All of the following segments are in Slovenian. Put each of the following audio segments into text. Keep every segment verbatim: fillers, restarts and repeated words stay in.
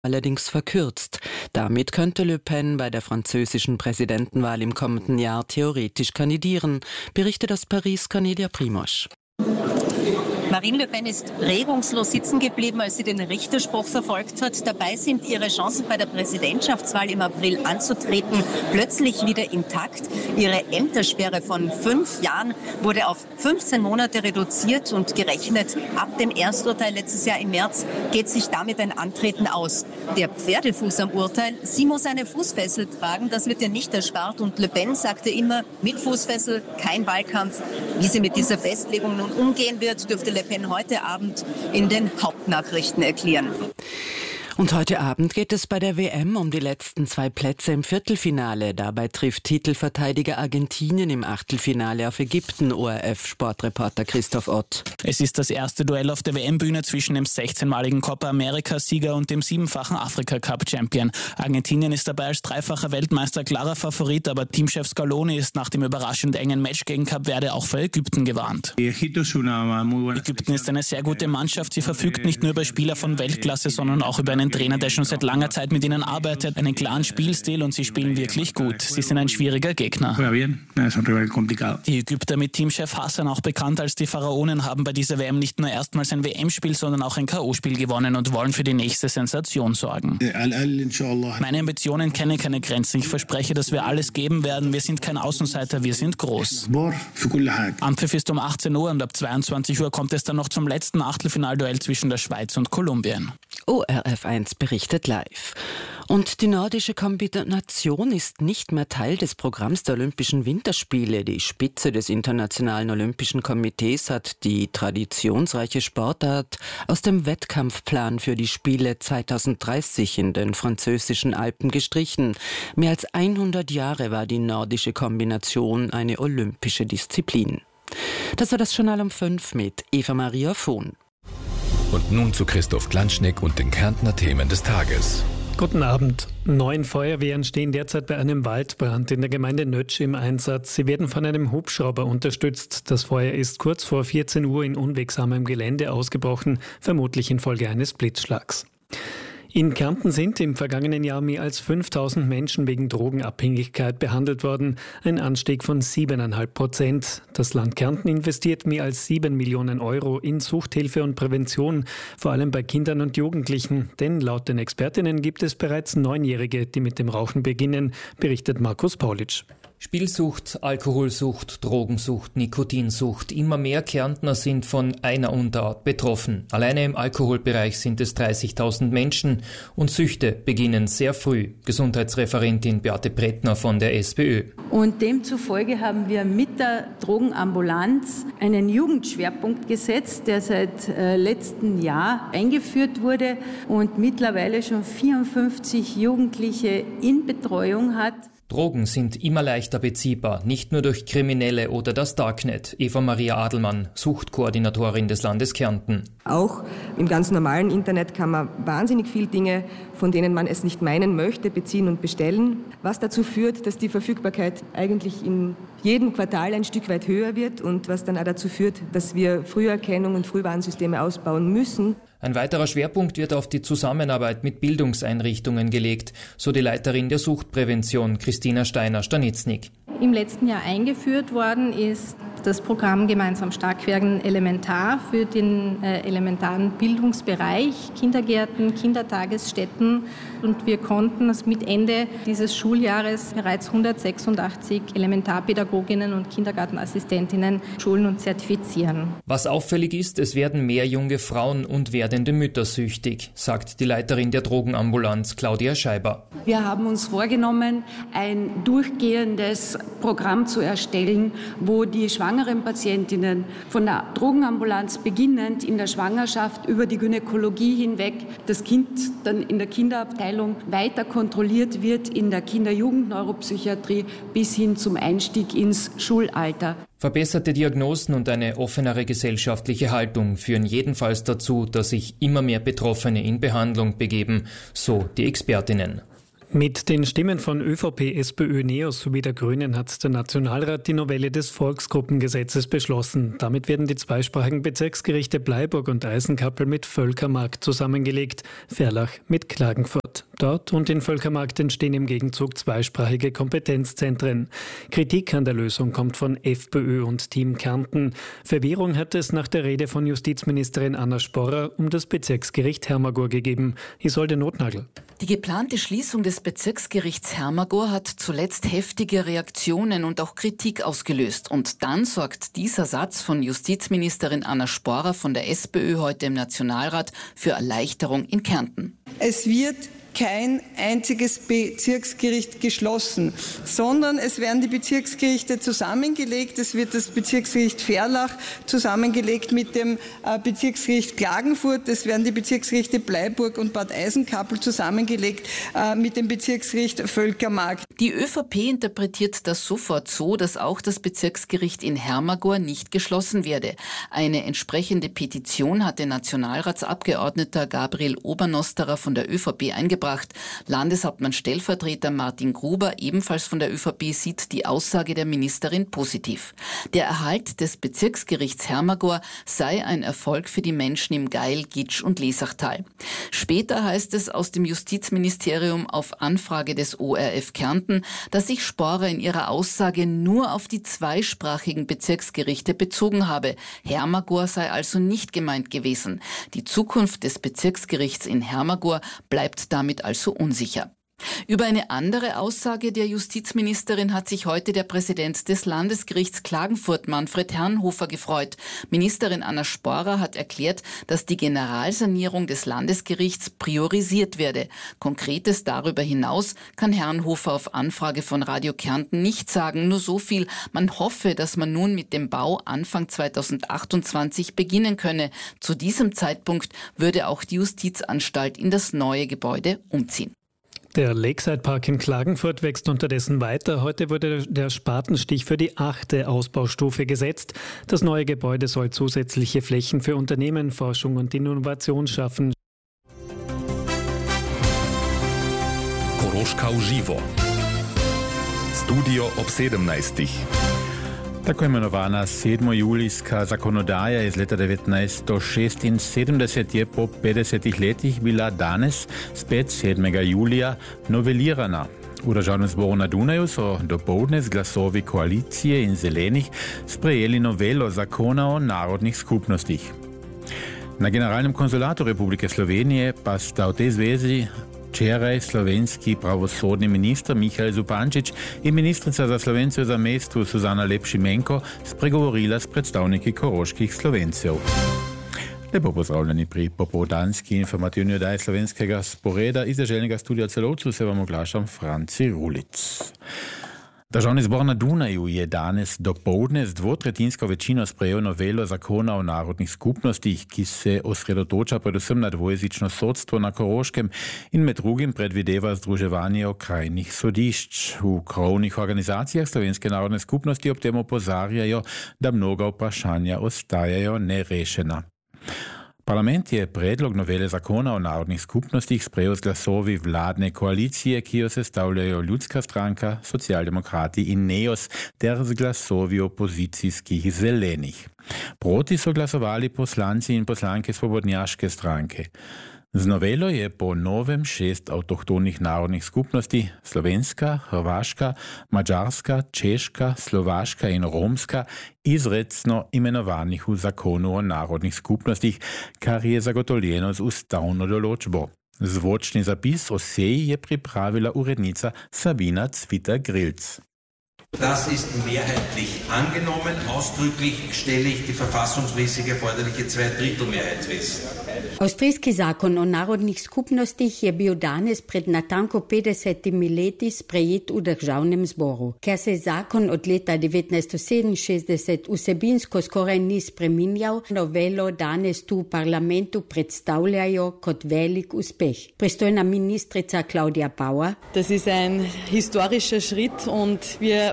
allerdings verkürzt. Damit könnte Le Pen bei der französischen Präsidentenwahl im kommenden Jahr theoretisch kandidieren, berichtet aus Paris Cornelia Primosch. Marine Le Pen ist regungslos sitzen geblieben, als sie den Richterspruch verfolgt hat. Dabei sind ihre Chancen bei der Präsidentschaftswahl im April anzutreten plötzlich wieder intakt. Ihre Ämtersperre von fünf Jahren wurde auf fünfzehn Monate reduziert und gerechnet ab dem Ersturteil letztes Jahr im März geht sich damit ein Antreten aus. Der Pferdefuß am Urteil, sie muss eine Fußfessel tragen, das wird ihr nicht erspart und Le Pen sagte immer, mit Fußfessel kein Wahlkampf. Wie sie mit dieser Festlegung nun umgehen wird, dürfte Le Pen heute Abend in den Hauptnachrichten erklären. Und heute Abend geht es bei der W M um die letzten zwei Plätze im Viertelfinale. Dabei trifft Titelverteidiger Argentinien im Achtelfinale auf Ägypten, O R F-Sportreporter Christoph Ott. Es ist das erste Duell auf der W M-Bühne zwischen dem sechzehnmaligen Copa America-Sieger und dem siebenfachen Afrika-Cup-Champion. Argentinien ist dabei als dreifacher Weltmeister klarer Favorit, aber Teamchef Scaloni ist nach dem überraschend engen Match gegen Kap Verde auch für Ägypten gewarnt. Ägypten ist eine sehr gute Mannschaft. Sie verfügt nicht nur über Spieler von Weltklasse, sondern auch über einen Trainer, der schon seit langer Zeit mit ihnen arbeitet, einen klaren Spielstil und sie spielen wirklich gut. Sie sind ein schwieriger Gegner. Die Ägypter mit Teamchef Hassan, auch bekannt als die Pharaonen, haben bei dieser W M nicht nur erstmals ein W M-Spiel, sondern auch ein K O-Spiel gewonnen und wollen für die nächste Sensation sorgen. Meine Ambitionen kennen keine Grenzen. Ich verspreche, dass wir alles geben werden. Wir sind kein Außenseiter, wir sind groß. Anpfiff ist um achtzehn Uhr und ab zweiundzwanzig Uhr kommt es dann noch zum letzten Achtelfinalduell zwischen der Schweiz und Kolumbien. O R F eins berichtet live. Und die nordische Kombination ist nicht mehr Teil des Programms der Olympischen Winterspiele. Die Spitze des Internationalen Olympischen Komitees hat die traditionsreiche Sportart aus dem Wettkampfplan für die Spiele zweitausenddreißig in den französischen Alpen gestrichen. Mehr als hundert Jahre war die nordische Kombination eine olympische Disziplin. Das war das Journal um fünf mit Eva Maria Vohn. Und nun zu Christoph Glanschnick und den Kärntner Themen des Tages. Guten Abend. Neun Feuerwehren stehen derzeit bei einem Waldbrand in der Gemeinde Nötsch im Einsatz. Sie werden von einem Hubschrauber unterstützt. Das Feuer ist kurz vor vierzehn Uhr in unwegsamem Gelände ausgebrochen, vermutlich infolge eines Blitzschlags. In Kärnten sind im vergangenen Jahr mehr als fünftausend Menschen wegen Drogenabhängigkeit behandelt worden, ein Anstieg von siebeneinhalb Prozent. Das Land Kärnten investiert mehr als sieben Millionen Euro in Suchthilfe und Prävention, vor allem bei Kindern und Jugendlichen. Denn laut den Expertinnen gibt es bereits Neunjährige, die mit dem Rauchen beginnen, berichtet Markus Paulitsch. Spielsucht, Alkoholsucht, Drogensucht, Nikotinsucht. Immer mehr Kärntner sind von einer Unterart betroffen. Alleine im Alkoholbereich sind es dreißigtausend Menschen und Süchte beginnen sehr früh. Gesundheitsreferentin Beate Brettner von der SPÖ. Und demzufolge haben wir mit der Drogenambulanz einen Jugendschwerpunkt gesetzt, der seit äh, letztem Jahr eingeführt wurde und mittlerweile schon vierundfünfzig Jugendliche in Betreuung hat. Drogen sind immer leichter beziehbar, nicht nur durch Kriminelle oder das Darknet. Eva Maria Adelmann, Suchtkoordinatorin des Landes Kärnten. Auch im ganz normalen Internet kann man wahnsinnig viele Dinge, von denen man es nicht meinen möchte, beziehen und bestellen, was dazu führt, dass die Verfügbarkeit eigentlich in jedem Quartal ein Stück weit höher wird und was dann auch dazu führt, dass wir Früherkennung und Frühwarnsysteme ausbauen müssen. Ein weiterer Schwerpunkt wird auf die Zusammenarbeit mit Bildungseinrichtungen gelegt, so die Leiterin der Suchtprävention Christina Steiner-Stanitznik. Im letzten Jahr eingeführt worden ist das Programm Gemeinsam stark werden elementar für den äh, elementaren Bildungsbereich, Kindergärten, Kindertagesstätten. Und wir konnten mit Ende dieses Schuljahres bereits hundertsechsundachtzig Elementarpädagoginnen und Kindergartenassistentinnen schulen und zertifizieren. Was auffällig ist, es werden mehr junge Frauen und werdende Mütter süchtig, sagt die Leiterin der Drogenambulanz Claudia Scheiber. Wir haben uns vorgenommen, ein durchgehendes Programm zu erstellen, wo die schwangeren Patientinnen von der Drogenambulanz beginnend in der Schwangerschaft über die Gynäkologie hinweg das Kind dann in der Kinderabteilung weiter kontrolliert wird in der Kinder-Jugend-Neuropsychiatrie bis hin zum Einstieg ins Schulalter. Verbesserte Diagnosen und eine offenere gesellschaftliche Haltung führen jedenfalls dazu, dass sich immer mehr Betroffene in Behandlung begeben, so die Expertinnen. Mit den Stimmen von ÖVP, SPÖ, NEOS sowie der Grünen hat der Nationalrat die Novelle des Volksgruppengesetzes beschlossen. Damit werden die zweisprachigen Bezirksgerichte Bleiburg und Eisenkappel mit Völkermarkt zusammengelegt, Verlach mit Klagenfurt. Dort und in Völkermarkt entstehen im Gegenzug zweisprachige Kompetenzzentren. Kritik an der Lösung kommt von FPÖ und Team Kärnten. Verwirrung hat es nach der Rede von Justizministerin Anna Sporrer um das Bezirksgericht Hermagor gegeben. Isolde Notnagel. Die geplante Schließung des Bezirksgerichts Hermagor hat zuletzt heftige Reaktionen und auch Kritik ausgelöst. Und dann sorgt dieser Satz von Justizministerin Anna Sporrer von der SPÖ heute im Nationalrat für Erleichterung in Kärnten. Es wird kein einziges Bezirksgericht geschlossen, sondern es werden die Bezirksgerichte zusammengelegt. Es wird das Bezirksgericht Verlach zusammengelegt mit dem Bezirksgericht Klagenfurt. Es werden die Bezirksgerichte Bleiburg und Bad Eisenkappel zusammengelegt mit dem Bezirksgericht Völkermarkt. Die ÖVP interpretiert das sofort so, dass auch das Bezirksgericht in Hermagor nicht geschlossen werde. Eine entsprechende Petition hatte Nationalratsabgeordneter Gabriel Obernosterer von der ÖVP eingebracht. Landeshauptmann Stellvertreter Martin Gruber, ebenfalls von der ÖVP, sieht die Aussage der Ministerin positiv. Der Erhalt des Bezirksgerichts Hermagor sei ein Erfolg für die Menschen im Gail, Gitsch und Lesachtal. Später heißt es aus dem Justizministerium auf Anfrage des O R F Kärnten, dass sich Sporrer in ihrer Aussage nur auf die zweisprachigen Bezirksgerichte bezogen habe. Hermagor sei also nicht gemeint gewesen. Die Zukunft des Bezirksgerichts in Hermagor bleibt damit also unsicher. Über eine andere Aussage der Justizministerin hat sich heute der Präsident des Landesgerichts Klagenfurt, Manfred Herrenhofer, gefreut. Ministerin Anna Sporrer hat erklärt, dass die Generalsanierung des Landesgerichts priorisiert werde. Konkretes darüber hinaus kann Herrenhofer auf Anfrage von Radio Kärnten nicht sagen. Nur so viel: Man hoffe, dass man nun mit dem Bau Anfang zweitausendachtundzwanzig beginnen könne. Zu diesem Zeitpunkt würde auch die Justizanstalt in das neue Gebäude umziehen. Der Lakeside Park in Klagenfurt wächst unterdessen weiter. Heute wurde der Spatenstich für die achte Ausbaustufe gesetzt. Das neue Gebäude soll zusätzliche Flächen für Unternehmen, Forschung und Innovation schaffen. Koroška uživo. Studio ob sedemnajstih. Tako imenovana sedmojulijska zakonodaja iz leta devetnajststo šestinsedemdeset je po petdesetih letih bila danes, spet sedmega julija, novelirana. V Državnem zboru na Dunaju so dopoldne z glasovi koalicije in zelenih sprejeli novelo zakona o narodnih skupnostih. Na Generalnem konzulatu Republike Slovenije pa sta v tej zvezi včeraj slovenski pravosodni minister Mihael Zupančič in ministrica za Slovence v zamejstvu Suzana Lep Šimenko spregovorila s predstavniki koroških Slovencev. Lepo pozdravljeni pri popoldanski informativni oddaji slovenskega sporeda iz deželnega studia Celovcu, se vam oglašam Franci Rulic. Državni zbor na Dunaju je danes dopoldne z dvotretinsko večino sprejel novelo zakona o narodnih skupnostih, ki se osredotoča predvsem na dvojezično sodstvo na Koroškem in med drugim predvideva združevanje okrajnih sodišč. V krovnih organizacijah slovenske narodne skupnosti ob tem opozarjajo, da mnoga vprašanja ostajajo nerešena. Parlament je predlog novele zakona o narodnih skupnostih sprejel z glasovi vladne koalicije, ki jo sestavljajo Ljudska stranka, Socialdemokrati in NEOS, ter z glasovi opozicijskih zelenih. Proti so glasovali poslanci in poslanke Svobodnjaške stranke. Z novelo je po novem šest avtohtonih narodnih skupnosti, slovenska, hrvaška, mađarska, češka, slovaška in romska, izrecno imenovanih v zakonu o narodnih skupnostih, kar je zagotovljeno z ustavno določbo. Zvočni zapis o seji je pripravila urednica Sabina Cvita-Grilc. Das ist mehrheitlich angenommen. Ausdrücklich stelle ich die verfassungsmäßig erforderliche Zweidrittelmehrheit fest. Avstrijski zakon o narodnih skupnostih je bil danes pred natanko petdesetimi leti sprejet v državnem zboru. Ker se je zakon od leta devetnajststo sedeminšestdeset vsebinsko skoraj ni spreminjal, novelo danes tu v parlamentu predstavljajo kot velik uspeh. Pristojna ministrica Claudia Bauer. Das ist ein historischer Schritt und wir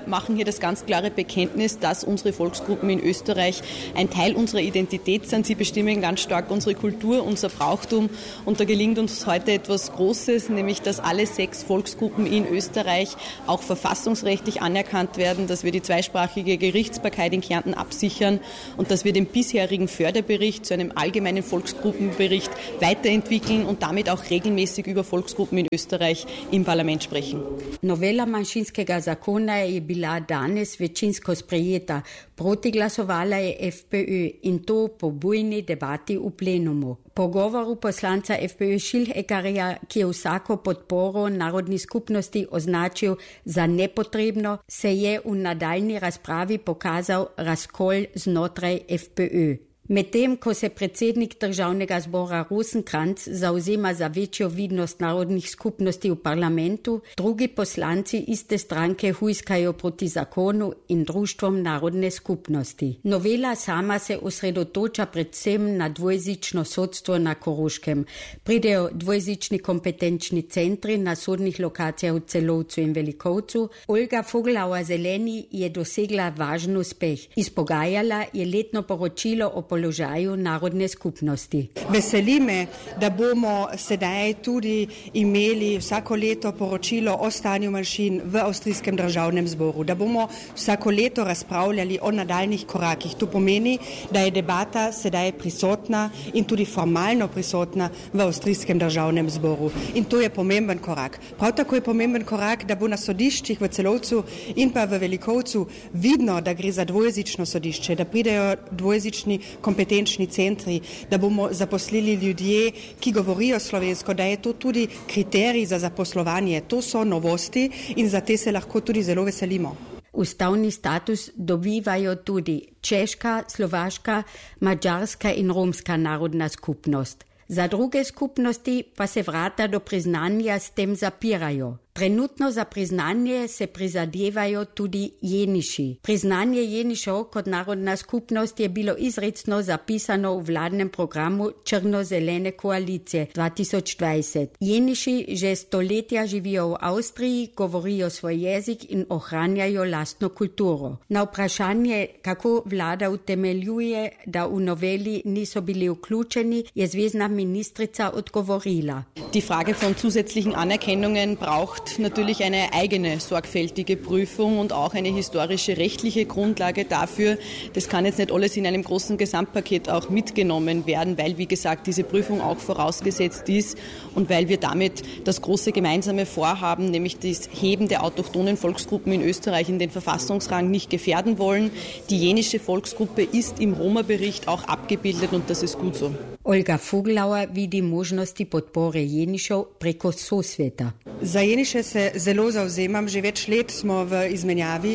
machen hier das ganz klare Bekenntnis, dass unsere Volksgruppen in Österreich ein Teil unserer Identität sind. Sie bestimmen ganz stark unsere Kultur, unser Brauchtum. Und da gelingt uns heute etwas Großes, nämlich dass alle sechs Volksgruppen in Österreich auch verfassungsrechtlich anerkannt werden, dass wir die zweisprachige Gerichtsbarkeit in Kärnten absichern und dass wir den bisherigen Förderbericht zu einem allgemeinen Volksgruppenbericht weiterentwickeln und damit auch regelmäßig über Volksgruppen in Österreich im Parlament sprechen. Novela manjšinskega zakona je bila danes večinsko sprejeta. Proti glasovala je F P Ö in to po bujni debati v plenumu. Po govoru poslanca F P Ö Šilhekarja, ki je vsako podporo narodni skupnosti označil za nepotrebno, se je v nadaljni razpravi pokazal razkol znotraj F P Ö. Medtem ko se predsednik državnega zbora Rosenkrantz zauzema za večjo vidnost narodnih skupnosti v parlamentu, drugi poslanci iste stranke hujskajo proti zakonu in društvom narodne skupnosti. Novela sama se osredotoča predvsem na dvojezično sodstvo na Koroškem. Pridejo dvojezični kompetenčni centri na sodnih lokacijah v Celovcu in Velikovcu. Olga Foglauer-Zeleni je dosegla važen uspeh. Izpogajala je letno poročilo o položaju narodne skupnosti. Veseli me, da bomo sedaj tudi imeli vsako leto poročilo o stanju manjšin v avstrijskem državnem zboru, da bomo vsako leto razpravljali o nadaljnih korakih. To pomeni, da je debata sedaj prisotna in tudi formalno prisotna v avstrijskem državnem zboru. In to je pomemben korak. Prav tako je pomemben korak, da bo na sodiščih v Celovcu in pa v Velikovcu vidno, da gre za dvojezično sodišče, da pridejo dvojezični kompetenčni centri, da bomo zaposlili ljudje, ki govorijo slovensko, da je to tudi kriterij za zaposlovanje. To so novosti in za te se lahko tudi zelo veselimo. Ustavni status dobivajo tudi češka, slovaška, mađarska in romska narodna skupnost. Za druge skupnosti pa se vrata do priznanja s tem zapirajo. Trenutno za priznanje se prizadevajo tudi Jeniši. Priznanje Jenišov kot narodna skupnost je bilo izrecno zapisano v vladnem programu Črno-zelene koalicije dva tisoč dvajset. Jeniši že stoletja živijo v Avstriji, govorijo svoj jezik in ohranjajo lastno kulturo. Na vprašanje, kako vlada utemeljuje, da v noveli niso bili vključeni, je zvezna ministrica odgovorila. Die Frage von zusätzlichen Anerkennungen braucht natürlich eine eigene sorgfältige Prüfung und auch eine historische rechtliche Grundlage dafür. Das kann jetzt nicht alles in einem großen Gesamtpaket auch mitgenommen werden, weil, wie gesagt, diese Prüfung auch vorausgesetzt ist und weil wir damit das große gemeinsame Vorhaben, nämlich das Heben der autochthonen Volksgruppen in Österreich in den Verfassungsrang nicht gefährden wollen. Die jenische Volksgruppe ist im Roma-Bericht auch abgebildet und das ist gut so. Olga Foglauer vidi možnosti podpore Jenišov preko sosveta. Za Jeniše se zelo zauzemam, že več let smo v izmenjavi.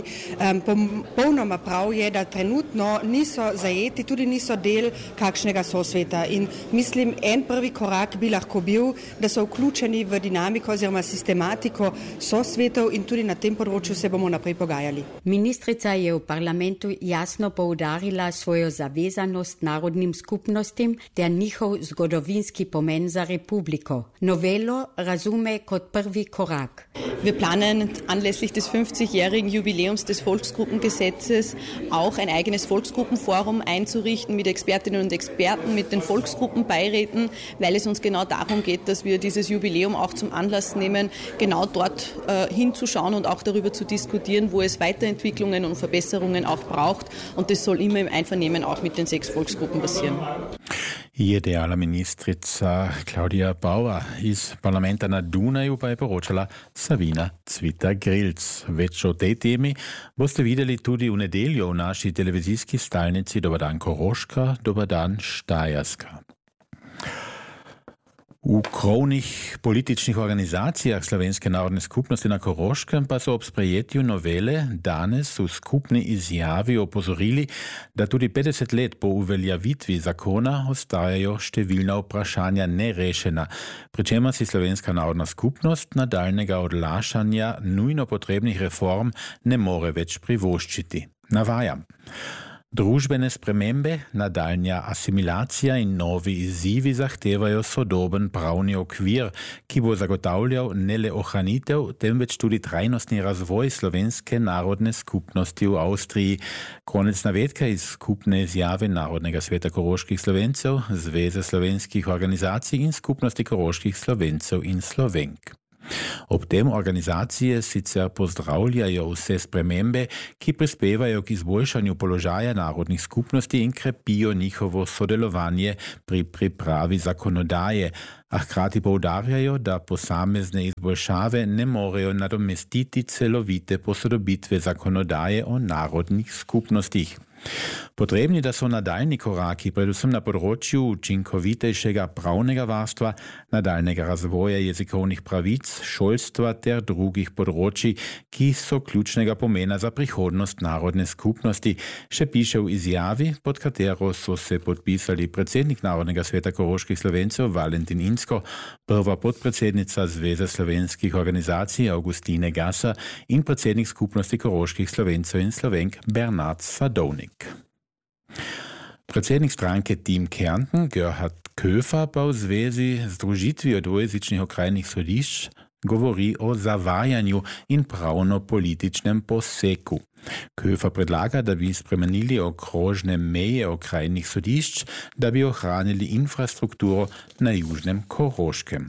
Popolnoma prav je, da trenutno niso zajeti, tudi niso del kakšnega sosveta. In mislim, en prvi korak bi lahko bil, da so vključeni v dinamiko oziroma sistematiko sosvetov in tudi na tem področju se bomo naprej pogajali. Ministrica je v parlamentu jasno poudarila svojo zavezanost narodnim skupnostim ter njihov zgodovinski pomen za republiko. Novelo razume kot prvi korak. Wir planen anlässlich des fünfzigjährigen Jubiläums des Volksgruppengesetzes auch ein eigenes Volksgruppenforum einzurichten mit Expertinnen und Experten, mit den Volksgruppenbeiräten, weil es uns genau darum geht, dass wir dieses Jubiläum auch zum Anlass nehmen, genau dort äh, hinzuschauen und auch darüber zu diskutieren, wo es Weiterentwicklungen und Verbesserungen auch braucht. Und das soll immer im Einvernehmen auch mit den sechs Volksgruppen passieren. Idealna ministrica Klaudija Bauer iz parlamenta na Dunaju pa je poročala Savina Cvita-Grilc. Več o tej temi boste videli tudi v nedeljo v naši televizijski stalnici Dobar dan Koroška, Dobar dan Štajerska. V krovnih političnih organizacijah Slovenske narodne skupnosti na Koroškem pa so ob sprejetju novele danes v skupni izjavi opozorili, da tudi petdeset let po uveljavitvi zakona ostajajo številna vprašanja nerešena, pri čemer si Slovenska narodna skupnost nadaljnega odlašanja nujno potrebnih reform ne more več privoščiti. Navajam. Družbene spremembe, nadaljnja asimilacija in novi izzivi zahtevajo sodoben pravni okvir, ki bo zagotavljal ne le ohranitev, temveč tudi trajnostni razvoj slovenske narodne skupnosti v Avstriji. Konec navedka iz skupne izjave Narodnega sveta koroških Slovencev, Zveze slovenskih organizacij in skupnosti koroških Slovencev in Slovenk. Ob tem organizacije sicer pozdravljajo vse spremembe, ki prispevajo k izboljšanju položaja narodnih skupnosti in krepijo njihovo sodelovanje pri pripravi zakonodaje, a hkrati poudarjajo, da posamezne izboljšave ne morejo nadomestiti celovite posodobitve zakonodaje o narodnih skupnostih. Potrebni da so nadaljni koraki, predvsem na področju učinkovitejšega pravnega varstva, nadaljnega razvoja jezikovnih pravic, šolstva ter drugih področji, ki so ključnega pomena za prihodnost narodne skupnosti, še piše v izjavi, pod katero so se podpisali predsednik Narodnega sveta koroških Slovencev Valentin Inzko, prva podpredsednica Zveze slovenskih organizacij Augustine Gasser in predsednik skupnosti koroških Slovencev in Slovenk Bernard Sadovnik. Predsednik stranke Team Kärnten, Gerhard Köfer, pa v zvezi z združitvijo dvojezičnih okrajnih sodišč govori o zavajanju in pravno-političnem poseku. Köfer predlaga, da bi spremenili okrožne meje okrajnih sodišč, da bi ohranili infrastrukturo na južnem Koroškem.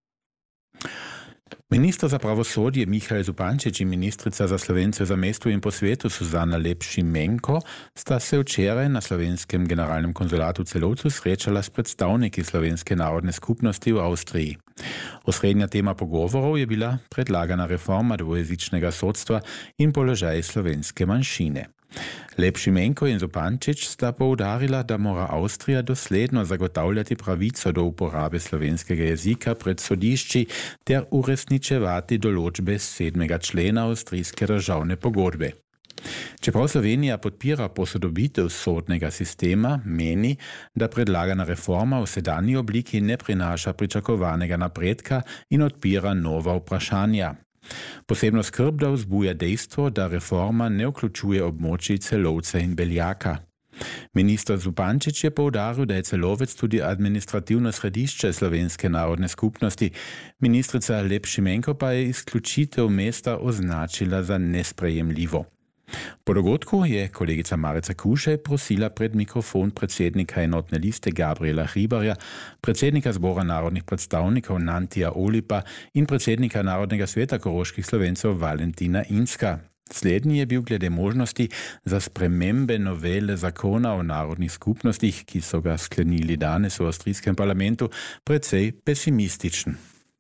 Minister za pravosodje Michael Zupančič in ministrica za Slovence v zamejstvu in po svetu Suzana Lep Šimenko sta se včeraj na slovenskem generalnem konzulatu v Celovcu srečala s predstavniki slovenske narodne skupnosti v Avstriji. Osrednja tema pogovorov je bila predlagana reforma dvojezičnega sodstva in položaj slovenske manjšine. Lep Šimenko in Zupančič sta poudarila, da mora Avstrija dosledno zagotavljati pravico do uporabe slovenskega jezika pred sodišči ter uresničevati določbe sedmega člena avstrijske državne pogodbe. Čeprav Slovenija podpira posodobitev sodnega sistema, meni, da predlagana reforma v sedanji obliki ne prinaša pričakovanega napredka in odpira nova vprašanja. Posebno skrb da vzbuja dejstvo, da reforma ne vključuje območij Celovca in Beljaka. Minister Zupančič je poudaril, da je Celovec tudi administrativno središče slovenske narodne skupnosti. Ministrica Lep Šimenko pa je izključitev mesta označila za nesprejemljivo. Po dogodku je kolegica Marica Kušej prosila pred mikrofon predsednika enotne liste Gabriela Hribarja, predsednika zbora narodnih predstavnikov Nantija Olipa in predsednika Narodnega sveta koroških Slovencev Valentina Inzka. Slednji je bil glede možnosti za spremembe novele zakona o narodnih skupnostih, ki so ga sklenili danes v avstrijskem parlamentu, precej pesimističen.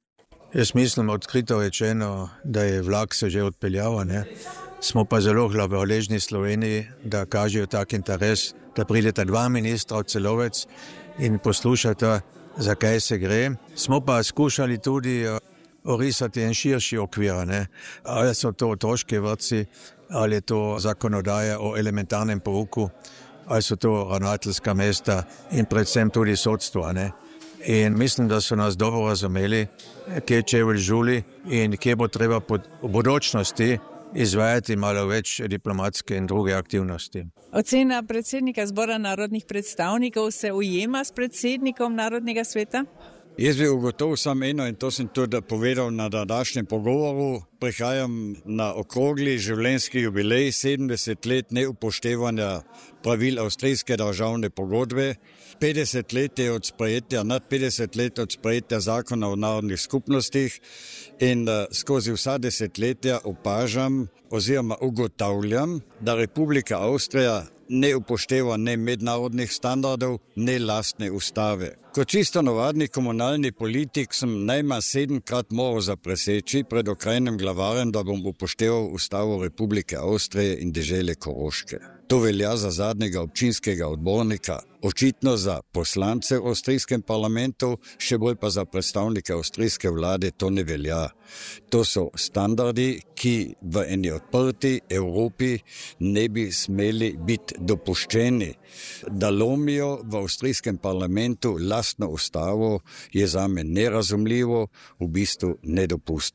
Jaz mislim, odkrito rečeno, da je vlak se že odpeljal, ne? Smo pa zelo hvaležni Sloveniji, da kažejo tak interes, da prideta dva ministra v Celovec in poslušata, zakaj se gre. Smo pa skušali tudi orisati en širši okvir, ne? Ali so to otroški vrtci, ali je to zakonodaja o elementarnem pouku, ali so to ravnateljska mesta in predvsem tudi sodstvo, ne? In mislim, da so nas dobro razumeli, kje čevelj žuli in kje bo treba pod, v bodočnosti izvajati malo več diplomatske in druge aktivnosti. Ocena predsednika zbora narodnih predstavnikov se ujema s predsednikom Narodnega sveta? Jaz bi ugotovil samo eno in to sem tudi povedal na današnjem pogovoru. Prihajam na okrogli življenjski jubilej sedemdeset let neupoštevanja pravil avstrijske državne pogodbe. petdeset let je od sprejetja, nad petdeset let od sprejetja zakona o narodnih skupnostih in uh, skozi vsa desetletja opažam oziroma ugotavljam, da Republika Avstrija ne upošteva ne mednarodnih standardov, ne lastne ustave. Kot čisto navadni komunalni politik sem najmanj sedemkrat moral zapreseči pred okrajnim glavarjem, da bom upošteval ustavo Republike Avstrije in dežele Koroške. To velja za zadnjega občinskega odbornika, očitno za poslance v avstrijskem parlamentu, še bolj pa za predstavnike avstrijske vlade to ne velja. To so standardi, ki v eni odprti Evropi ne bi smeli biti dopuščeni. Da lomijo v avstrijskem parlamentu lastno ustavo je zame nerazumljivo, v bistvu nedopustno.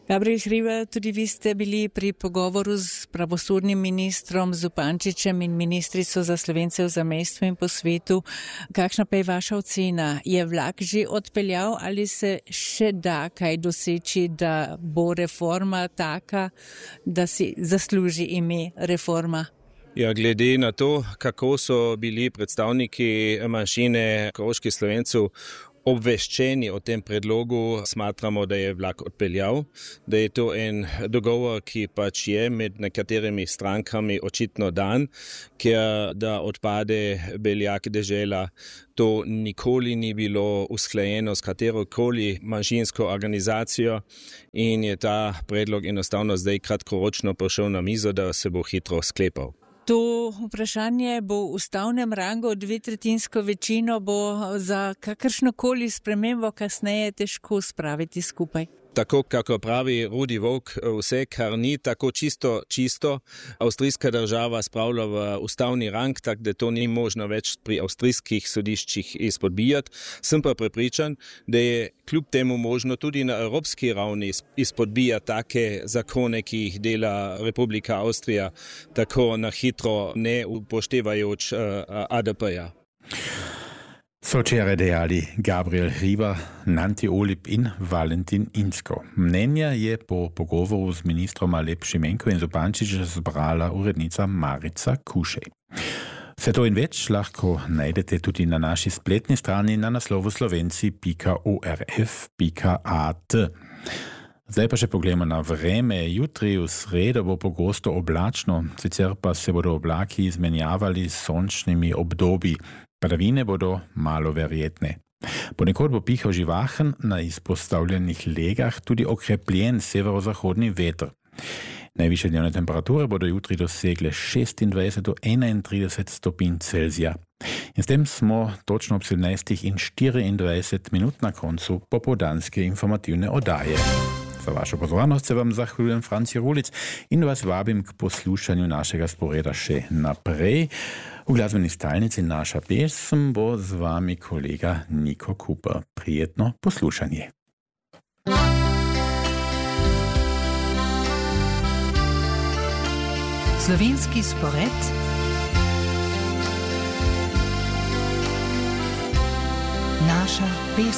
Gabriel Hribar, tudi vi ste bili pri pogovoru s pravosodnim ministrom Zupančičem in ministrico za Slovence v zamejstvu in po svetu. Kakšna pa je vaša ocena? Je vlak že odpeljal ali se še da kaj doseči, da bo reforma taka, da si zasluži ime reforma? Ja, glede na to, kako so bili predstavniki manjšine koroških Slovencev obveščeni o tem predlogu, smatramo, da je vlak odpeljal, da je to en dogovor, ki pač je med nekaterimi strankami očitno dan, ker da odpade Beljak dežela, to nikoli ni bilo usklajeno s katerokoli manjšinsko organizacijo in je ta predlog enostavno zdaj kratkoročno prišel na mizo, da se bo hitro sklepal. To vprašanje bo v ustavnem rangu, dvetretinsko večino bo za kakršnokoli spremembo kasneje težko spraviti skupaj. Tako, kako pravi Rudi Volk, vse, kar ni tako čisto, čisto, avstrijska država spravlja v ustavni rang, tako da to ni možno več pri avstrijskih sodiščih izpodbijati. Sem pa prepričan, da je kljub temu možno tudi na evropski ravni izpodbijati take zakone, ki jih dela Republika Avstrija, tako na hitro, ne upoštevajoč uh, A D P-ja. So včeraj dejali Gabriel Hribar, Nanti Olip in Valentin Inzko. Mnenja je po pogovoru z ministrom Alep Šimenko in Zupančičem zbrala urednica Marica Kušej. Vse to in več lahko najdete tudi na naši spletni strani na naslovu slovenci pika orf pika at. Zdaj pa še pogledamo na vreme. Jutri v sredo bo pogosto oblačno, sicer pa se bodo oblaki izmenjavali s sončnimi obdobji. Padavine bodo malo verjetne. Ponekod bo pihal živahen, na izpostavljenih legah tudi okrepljen severozahodni veter. Najvišje dnevne temperature bodo jutri dosegle šestindvajset do enaintrideset stopinj Celzija. In s tem smo točno ob sedemnajstih in štiriindvajset minut na koncu popoldanske informativne oddaje. Za vašo pozornost se vam zahvaljujem Franci Rulic in vas vabim k poslušanju našega sporeda še naprej. V glasbeni stalnici naša pesem bo z vami kolega Niko Kuper. Prijetno poslušanje. Slovenski spored naša pesem.